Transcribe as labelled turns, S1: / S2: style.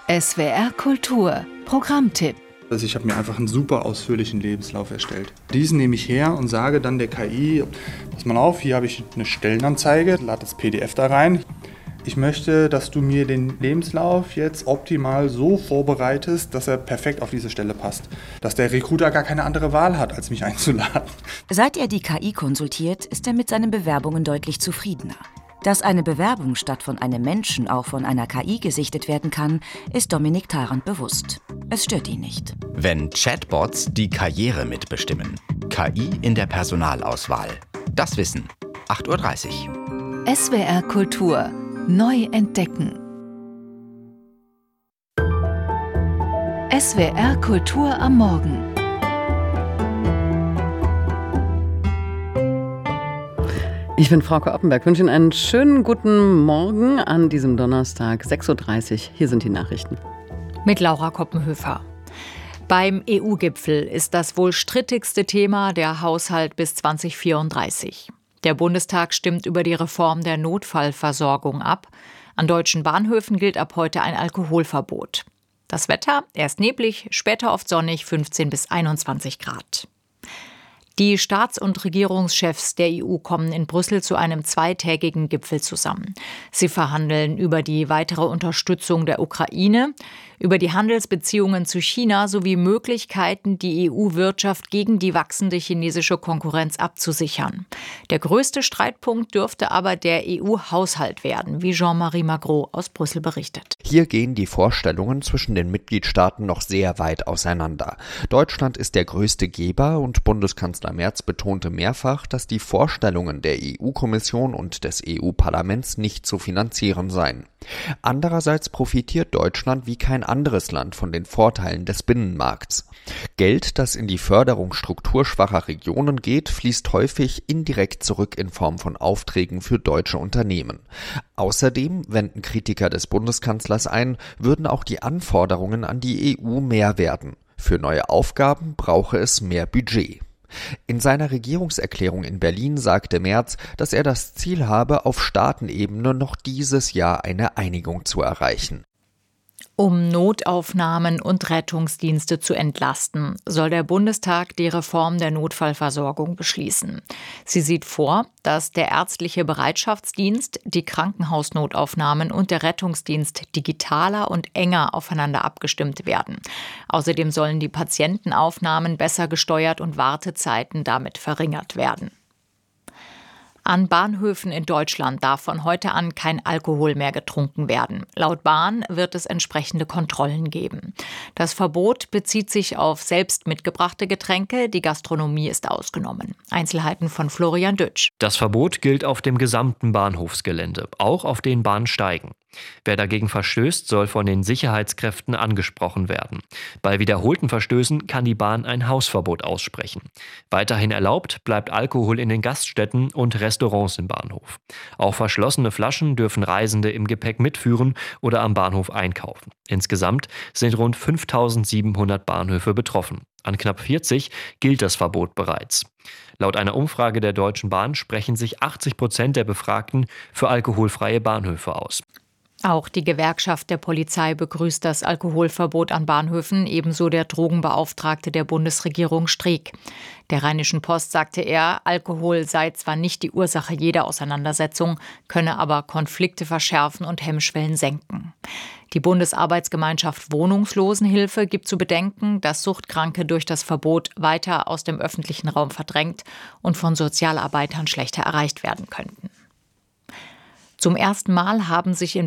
S1: SWR Kultur Programmtipp.
S2: Also ich habe mir einfach einen super ausführlichen Lebenslauf erstellt. Diesen nehme ich her und sage dann der KI, pass mal auf, hier habe ich eine Stellenanzeige, lade das PDF da rein. Ich möchte, dass du mir den Lebenslauf jetzt optimal so vorbereitest, dass er perfekt auf diese Stelle passt. Dass der Recruiter gar keine andere Wahl hat, als mich einzuladen.
S3: Seit er die KI konsultiert, ist er mit seinen Bewerbungen deutlich zufriedener. Dass eine Bewerbung statt von einem Menschen auch von einer KI gesichtet werden kann, ist Dominik Tarrant bewusst. Es stört ihn nicht.
S4: Wenn Chatbots die Karriere mitbestimmen. KI in der Personalauswahl. Das Wissen. 8:30 Uhr.
S1: SWR Kultur. Neu entdecken. SWR Kultur am Morgen.
S5: Ich bin Frauke Oppenberg, wünsche Ihnen einen schönen guten Morgen an diesem Donnerstag, 6:30 Uhr. Hier sind die Nachrichten.
S6: Mit Laura Koppenhöfer. Beim EU-Gipfel ist das wohl strittigste Thema der Haushalt bis 2034. Der Bundestag stimmt über die Reform der Notfallversorgung ab. An deutschen Bahnhöfen gilt ab heute ein Alkoholverbot. Das Wetter, erst neblig, später oft sonnig, 15 bis 21 Grad. Die Staats- und Regierungschefs der EU kommen in Brüssel zu einem zweitägigen Gipfel zusammen. Sie verhandeln über die weitere Unterstützung der Ukraine, über die Handelsbeziehungen zu China sowie Möglichkeiten, die EU-Wirtschaft gegen die wachsende chinesische Konkurrenz abzusichern. Der größte Streitpunkt dürfte aber der EU-Haushalt werden, wie Jean-Marie Magro aus Brüssel berichtet.
S4: Hier gehen die Vorstellungen zwischen den Mitgliedstaaten noch sehr weit auseinander. Deutschland ist der größte Geber und Bundeskanzler Merz betonte mehrfach, dass die Vorstellungen der EU-Kommission und des EU-Parlaments nicht zu finanzieren seien. Andererseits profitiert Deutschland wie kein anderes Land von den Vorteilen des Binnenmarkts. Geld, das in die Förderung strukturschwacher Regionen geht, fließt häufig indirekt zurück in Form von Aufträgen für deutsche Unternehmen. Außerdem, wenden Kritiker des Bundeskanzlers ein, würden auch die Anforderungen an die EU mehr werden. Für neue Aufgaben brauche es mehr Budget. In seiner Regierungserklärung in Berlin sagte Merz, dass er das Ziel habe, auf Staatenebene noch dieses Jahr eine Einigung zu erreichen.
S6: Um Notaufnahmen und Rettungsdienste zu entlasten, soll der Bundestag die Reform der Notfallversorgung beschließen. Sie sieht vor, dass der ärztliche Bereitschaftsdienst, die Krankenhausnotaufnahmen und der Rettungsdienst digitaler und enger aufeinander abgestimmt werden. Außerdem sollen die Patientenaufnahmen besser gesteuert und Wartezeiten damit verringert werden. An Bahnhöfen in Deutschland darf von heute an kein Alkohol mehr getrunken werden. Laut Bahn wird es entsprechende Kontrollen geben. Das Verbot bezieht sich auf selbst mitgebrachte Getränke. Die Gastronomie ist ausgenommen. Einzelheiten von Florian Dütsch.
S7: Das Verbot gilt auf dem gesamten Bahnhofsgelände, auch auf den Bahnsteigen. Wer dagegen verstößt, soll von den Sicherheitskräften angesprochen werden. Bei wiederholten Verstößen kann die Bahn ein Hausverbot aussprechen. Weiterhin erlaubt bleibt Alkohol in den Gaststätten und Restaurants im Bahnhof. Auch verschlossene Flaschen dürfen Reisende im Gepäck mitführen oder am Bahnhof einkaufen. Insgesamt sind rund 5.700 Bahnhöfe betroffen. An knapp 40 gilt das Verbot bereits. Laut einer Umfrage der Deutschen Bahn sprechen sich 80% der Befragten für alkoholfreie Bahnhöfe aus.
S6: Auch die Gewerkschaft der Polizei begrüßt das Alkoholverbot an Bahnhöfen, ebenso der Drogenbeauftragte der Bundesregierung Streeck. Der Rheinischen Post sagte er, Alkohol sei zwar nicht die Ursache jeder Auseinandersetzung, könne aber Konflikte verschärfen und Hemmschwellen senken. Die Bundesarbeitsgemeinschaft Wohnungslosenhilfe gibt zu bedenken, dass Suchtkranke durch das Verbot weiter aus dem öffentlichen Raum verdrängt und von Sozialarbeitern schlechter erreicht werden könnten. Zum ersten Mal haben sich in